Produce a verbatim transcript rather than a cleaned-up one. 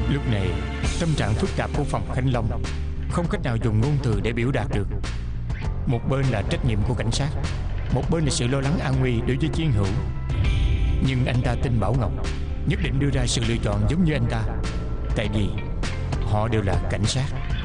Lúc này tâm trạng phức tạp của Phòng Khánh Long không cách nào dùng ngôn từ để biểu đạt được. Một bên là trách nhiệm của cảnh sát, một bên là sự lo lắng an nguy đối với Chiến Hữu. Nhưng anh ta tin Bảo Ngọc nhất định đưa ra sự lựa chọn giống như anh ta, tại vì họ đều là cảnh sát.